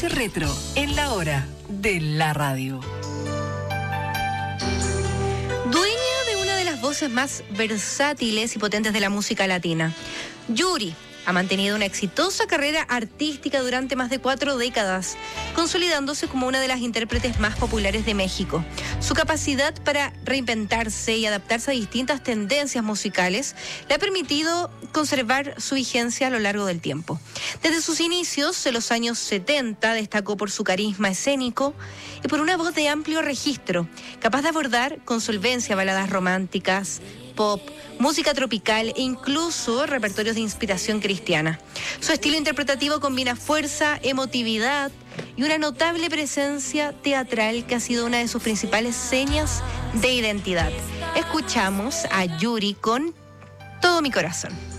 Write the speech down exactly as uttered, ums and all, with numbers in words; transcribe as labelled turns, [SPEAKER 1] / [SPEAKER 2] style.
[SPEAKER 1] Espacio Retro en la hora de la radio.
[SPEAKER 2] Dueña de una de las voces más versátiles y potentes de la música latina, Yuri ha mantenido una exitosa carrera artística durante más de cuatro décadas, consolidándose como una de las intérpretes más populares de México. Su capacidad para reinventarse y adaptarse a distintas tendencias musicales le ha permitido conservar su vigencia a lo largo del tiempo. Desde sus inicios, en los años setenta, destacó por su carisma escénico y por una voz de amplio registro, capaz de abordar con solvencia baladas románticas, pop, música tropical e incluso repertorios de inspiración cristiana. Su estilo interpretativo combina fuerza, emotividad y una notable presencia teatral que ha sido una de sus principales señas de identidad. Escuchamos a Yuri con Todo mi corazón.